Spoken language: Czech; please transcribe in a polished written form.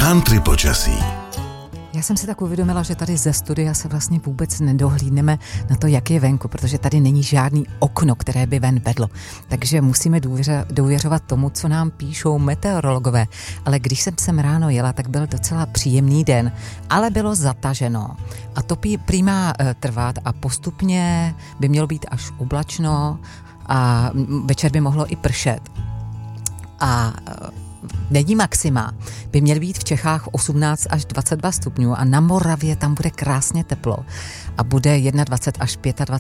Country počasí. Já jsem si tak uvědomila, že tady ze studia se vlastně vůbec nedohlídneme na to, jak je venku, protože tady není žádný okno, které by ven vedlo. Takže musíme důvěřovat tomu, co nám píšou meteorologové. Ale když jsem sem ráno jela, tak byl docela příjemný den, ale bylo zataženo. A to prý má trvat a postupně by mělo být až oblačno a večer by mohlo i pršet. A denní maxima by měly být v Čechách 18 až 22 stupňů a na Moravě tam bude krásně teplo a bude 21 až